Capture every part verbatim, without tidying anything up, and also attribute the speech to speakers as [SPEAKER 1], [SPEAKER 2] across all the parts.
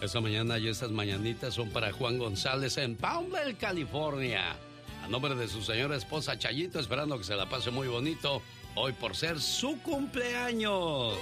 [SPEAKER 1] Esta mañana y estas mañanitas son para Juan González en Palmdale, California. A nombre de su señora esposa Chayito, esperando que se la pase muy bonito hoy por ser su cumpleaños.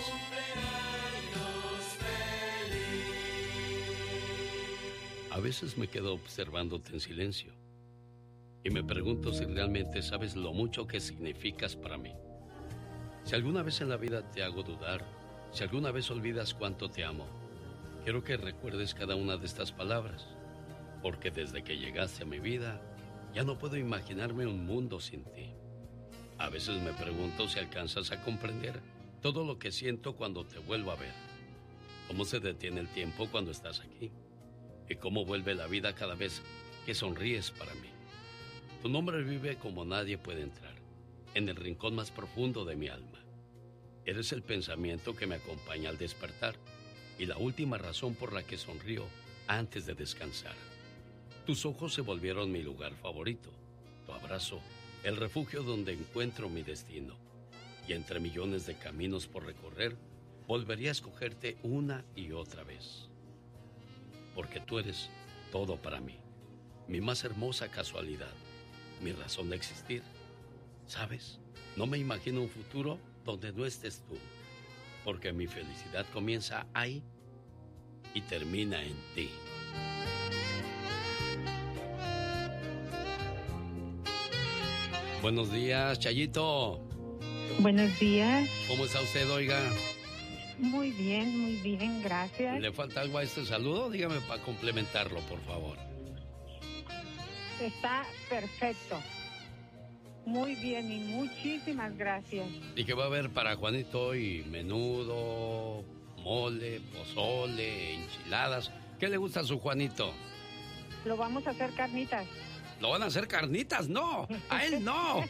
[SPEAKER 1] A veces me quedo observándote en silencio y me pregunto si realmente sabes lo mucho que significas para mí. Si alguna vez en la vida te hago dudar, si alguna vez olvidas cuánto te amo, quiero que recuerdes cada una de estas palabras, porque desde que llegaste a mi vida, ya no puedo imaginarme un mundo sin ti. A veces me pregunto si alcanzas a comprender todo lo que siento cuando te vuelvo a ver. Cómo se detiene el tiempo cuando estás aquí. Y cómo vuelve la vida cada vez que sonríes para mí. Tu nombre vive como nadie puede entrar, en el rincón más profundo de mi alma. Eres el pensamiento que me acompaña al despertar y la última razón por la que sonrío antes de descansar. Tus ojos se volvieron mi lugar favorito, tu abrazo, el refugio donde encuentro mi destino. Y entre millones de caminos por recorrer, volvería a escogerte una y otra vez. Porque tú eres todo para mí, mi más hermosa casualidad, mi razón de existir. ¿Sabes? No me imagino un futuro donde no estés tú, porque mi felicidad comienza ahí y termina en ti. Buenos días, Chayito.
[SPEAKER 2] Buenos días.
[SPEAKER 1] ¿Cómo está usted, oiga?
[SPEAKER 2] Muy bien, muy bien, gracias.
[SPEAKER 1] ¿Le falta algo a este saludo? Dígame para complementarlo, por favor.
[SPEAKER 2] Está perfecto. Muy bien y muchísimas gracias.
[SPEAKER 1] ¿Y qué va a haber para Juanito hoy? Menudo, mole, pozole, enchiladas. ¿Qué le gusta a su Juanito?
[SPEAKER 2] Lo vamos a hacer carnitas.
[SPEAKER 1] ¿Lo van a hacer carnitas? No, a él no.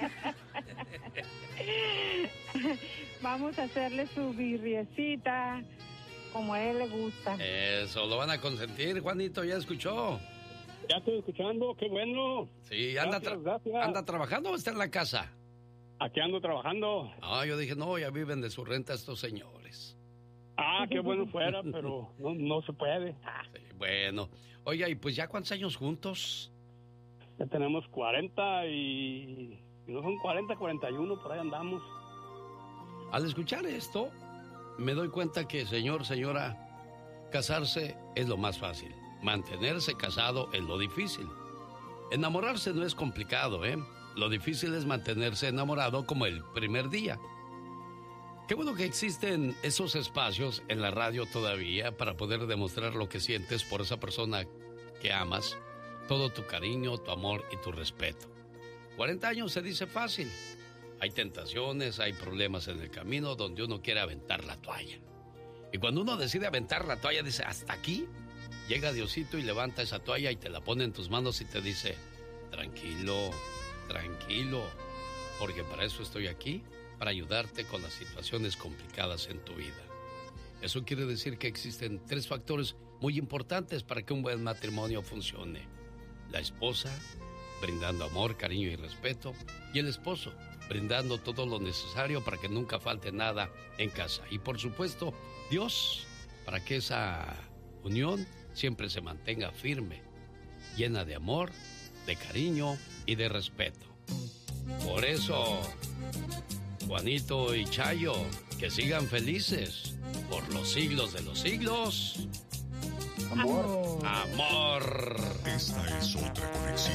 [SPEAKER 2] Vamos a hacerle su birriecita como a él le gusta.
[SPEAKER 1] Eso, lo van a consentir, Juanito, ¿ya escuchó?
[SPEAKER 3] Ya estoy escuchando, qué bueno.
[SPEAKER 1] Sí, anda,
[SPEAKER 3] gracias,
[SPEAKER 1] tra-
[SPEAKER 3] gracias.
[SPEAKER 1] ¿anda trabajando o está en la casa?
[SPEAKER 3] Aquí ando trabajando.
[SPEAKER 1] Ah, yo dije, no, ya viven de su renta estos señores.
[SPEAKER 3] Ah, qué bueno fuera, pero no, no se puede. Ah.
[SPEAKER 1] Sí, bueno, oiga, ¿y pues ya cuántos años juntos?
[SPEAKER 3] Ya tenemos cuarenta y... y no son cuarenta, cuarenta y uno, por ahí andamos.
[SPEAKER 1] Al escuchar esto, me doy cuenta que, señor, señora, casarse es lo más fácil. Mantenerse casado es lo difícil. Enamorarse no es complicado, ¿eh? Lo difícil es mantenerse enamorado como el primer día. Qué bueno que existen esos espacios en la radio todavía para poder demostrar lo que sientes por esa persona que amas. Todo tu cariño, tu amor y tu respeto. cuarenta años se dice fácil. Hay tentaciones, hay problemas en el camino donde uno quiere aventar la toalla. Y cuando uno decide aventar la toalla, dice, ¿hasta aquí? Llega Diosito y levanta esa toalla y te la pone en tus manos y te dice, tranquilo, tranquilo, porque para eso estoy aquí, para ayudarte con las situaciones complicadas en tu vida. Eso quiere decir que existen tres factores muy importantes para que un buen matrimonio funcione. La esposa, brindando amor, cariño y respeto, y el esposo, brindando todo lo necesario para que nunca falte nada en casa. Y por supuesto, Dios, para que esa unión siempre se mantenga firme, llena de amor, de cariño y de respeto. Por eso, Juanito y Chayo, que sigan felices por los siglos de los siglos.
[SPEAKER 3] Amor.
[SPEAKER 1] Amor.
[SPEAKER 4] Esta es otra conexión.